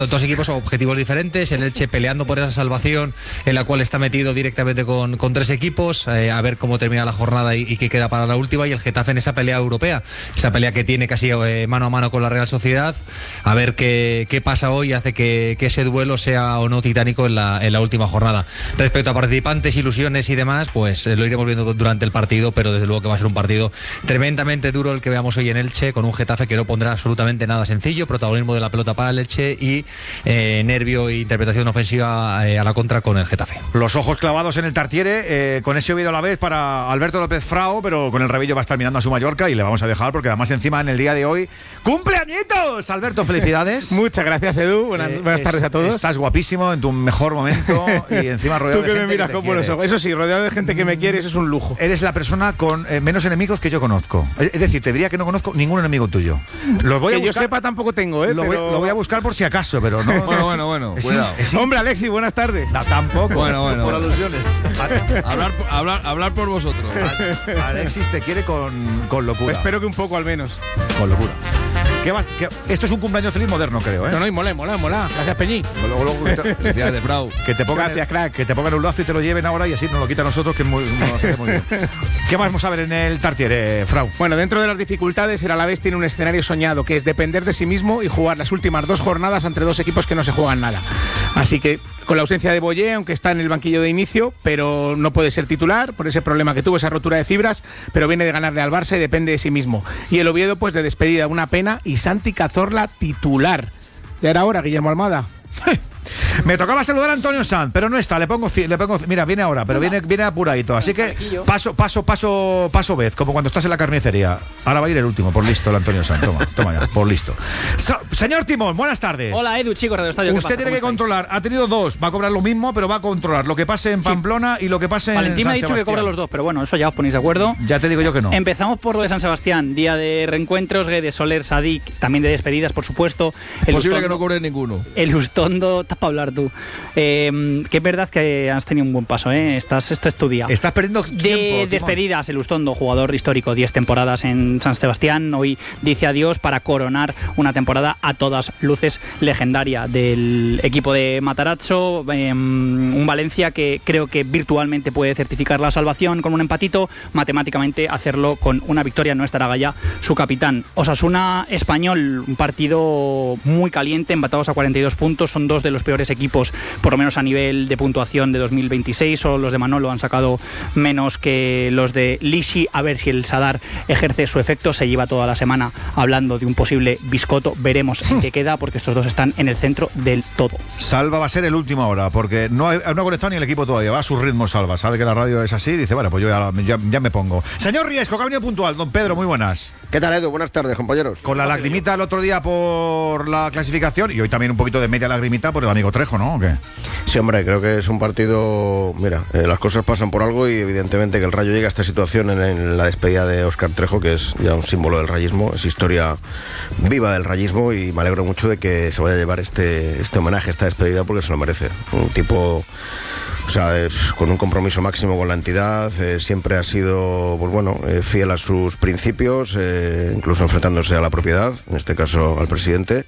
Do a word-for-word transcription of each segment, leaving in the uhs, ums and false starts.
Dos equipos objetivos diferentes, el Elche peleando por esa salvación en la cual está metido directamente con, con tres equipos, eh, a ver cómo termina la jornada y, y qué queda para la última, y el Getafe en esa pelea europea, esa pelea que tiene casi eh, mano a mano con la Real Sociedad, a ver qué, qué pasa hoy, hace que, que ese duelo sea o no titánico en la, en la última jornada. Respecto a participantes, ilusiones y demás, pues eh, lo iremos viendo durante el partido, pero desde luego que va a ser un partido tremendamente duro el que veamos hoy en Elche, con un Getafe que no pondrá absolutamente nada sencillo, protagonismo de la pelota para el Elche y Eh, nervio e interpretación ofensiva eh, a la contra con el Getafe. Los ojos clavados en el Tartiere, eh, con ese Oviedo a la vez para Alberto López Frao, pero con el Rebillo va a estar mirando a su Mallorca y le vamos a dejar porque además encima en el día de hoy ¡cumpleañitos! Alberto, felicidades. Muchas gracias, Edu. Buenas, eh, buenas tardes a todos. Estás guapísimo en tu mejor momento y encima rodeado Tú de que gente me miras que te con buenos quiere. ojos. Eso sí, rodeado de gente que me quiere, eso es un lujo. Eres la persona con eh, menos enemigos que yo conozco. Es, es decir, te diría que no conozco ningún enemigo tuyo. Los voy que a buscar, yo sepa tampoco tengo, ¿eh? lo, pero... voy, lo voy a buscar por si acaso, pero no. Bueno, bueno, bueno, Es- cuidado. es- Hombre, Alexis, buenas tardes. No, tampoco. Bueno, bueno, por bueno. alusiones. Hablar, por- hablar, hablar por vosotros. Alexis te quiere con, con locura. Espero que un poco al menos. Con locura. ¿Qué vas? ¿Qué? Esto es un cumpleaños feliz moderno, creo, ¿eh? No, no, y mola, mola, mola. Gracias, Peñí. Luego, luego que, te, Felicidades, Frau. que te pongan, Gracias, crack. que te pongan un lazo y te lo lleven ahora y así nos lo quitan a nosotros, que es muy, nos hace muy bien. ¿Qué más vamos a ver en el Tartiere, Frau? Bueno, dentro de las dificultades, el Alavés tiene un escenario soñado, que es depender de sí mismo y jugar las últimas dos jornadas entre dos equipos que no se juegan nada. Así que, con la ausencia de Boyé, aunque está en el banquillo de inicio, pero no puede ser titular por ese problema que tuvo, esa rotura de fibras, pero viene de ganarle al Barça y depende de sí mismo. Y el Oviedo, pues de despedida, una pena, y Santi Cazorla titular. Ya era hora, Guillermo Almada. Me tocaba saludar a Antonio Sanz, pero no está, le pongo, ci- le pongo mira, viene ahora, pero viene, viene apuradito, así que paso, paso, paso, paso vez, como cuando estás en la carnicería. Ahora va a ir el último, por listo, el Antonio Sanz, toma, toma ya, por listo. So- señor Timón, buenas tardes. Hola Edu, chicos, Radio Estadio. ¿qué Usted pasa? tiene que ¿Cómo estáis? controlar, ha tenido dos, va a cobrar lo mismo, pero va a controlar lo que pase en Pamplona y lo que pase Valentín en me ha San dicho que Sebastián. cobra los dos, pero bueno, eso ya os ponéis de acuerdo. Ya te digo yo que no. Empezamos por lo de San Sebastián, día de reencuentros, de Soler, Sadik, también de despedidas, por supuesto. El Posible Ustondo- que no cobre ninguno. El Ustondo, estás para hablar tú. Eh, que es verdad que has tenido un buen paso, ¿eh? Estás, esto es tu día. Estás perdiendo tiempo, De Timón. despedidas, el Ustondo, jugador histórico, diez temporadas en San Sebastián, hoy dice adiós para coronar una temporada a todas luces legendaria del equipo de Matarazzo, eh, un Valencia que creo que virtualmente puede certificar la salvación con un empatito, matemáticamente hacerlo con una victoria, no estará ya su capitán. Osasuna Español, un partido muy caliente, empatados a cuarenta y dos puntos, son dos de los peores equipos, por lo menos a nivel de puntuación de dos mil veintiséis, o los de Manolo han sacado menos que los de Lisi, a ver si el Sadar ejerce su efecto, se lleva toda la semana hablando de un posible biscotto, veremos en qué queda, porque estos dos están en el centro del todo. Salva va a ser el último ahora, porque no, hay- no ha conectado ni el equipo todavía, va a su ritmo Salva, sabe que la radio es así, dice, bueno, pues yo ya, ya- ya me pongo. Señor Riesco, que ha venido puntual, don Pedro, muy buenas. ¿Qué tal, Edu? Buenas tardes, compañeros. Con la lagrimita el otro día por la clasificación y hoy también un poquito de media lagrimita por el amigo Trejo, ¿no? ¿O qué? Sí, hombre, creo que es un partido... Mira, eh, las cosas pasan por algo y evidentemente que el Rayo llega a esta situación en, en la despedida de Óscar Trejo, que es ya un símbolo del rayismo, es historia viva del rayismo y me alegro mucho de que se vaya a llevar este, este homenaje, esta despedida, porque se lo merece. Un tipo... O sea, es, con un compromiso máximo con la entidad, eh, siempre ha sido, pues bueno, eh, fiel a sus principios, eh, incluso enfrentándose a la propiedad, en este caso al presidente,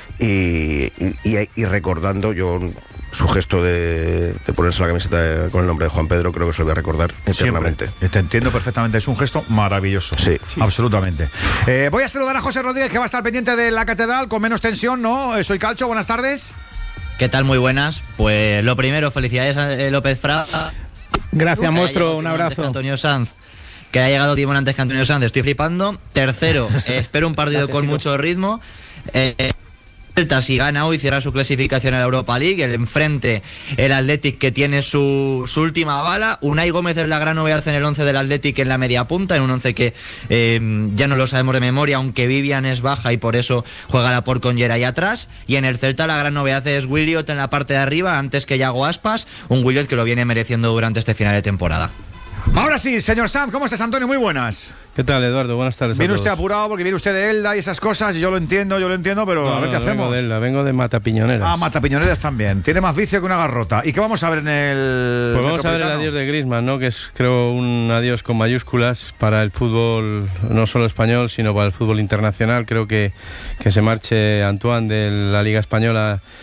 y, y, y- y recordando yo su gesto de, de ponerse la camiseta con el nombre de Juan Pedro, creo que se lo voy a recordar eternamente. Siempre. Te entiendo perfectamente, es un gesto maravilloso. Sí. Absolutamente. Eh, voy a saludar a José Rodríguez, que va a estar pendiente de la catedral con menos tensión, ¿no? Eh, soy Calcho, buenas tardes. ¿Qué tal? Muy buenas. Pues lo primero, felicidades a eh, López Frao. Gracias, Que monstruo, haya un llegado Timón antes que abrazo. Antonio Sanz. Que haya llegado Timón antes que Antonio Sanz, estoy flipando. Tercero, eh, espero un partido Gracias, con Ivo. mucho ritmo. Eh, eh, Celta, si gana hoy, cierra su clasificación a la Europa League. El enfrente, el Athletic, que tiene su, su última bala. Unai Gómez es la gran novedad en el once del Athletic en la media punta, en un once que eh, ya no lo sabemos de memoria, aunque Vivian es baja y por eso juega la por con Geray atrás. Y en el Celta la gran novedad es Williot en la parte de arriba, antes que Yago Aspas, un Williot que lo viene mereciendo durante este final de temporada. Ahora sí, señor Sanz, ¿cómo estás, Antonio? Muy buenas. ¿Qué tal, Eduardo? Buenas tardes. Viene a usted todos. apurado porque viene usted de Elda y esas cosas, y yo lo entiendo, yo lo entiendo, pero No, a ver no, qué vengo hacemos. de Elda, vengo de Matapiñoneras. Ah, Matapiñoneras también. Tiene más vicio que una garrota. ¿Y qué vamos a ver en el Pues vamos a ver el Metropolitano? adiós de Griezmann, ¿no? Que es, creo, un adiós con mayúsculas para el fútbol, no solo español, sino para el fútbol internacional. Creo que, que se marche Antoine de la Liga Española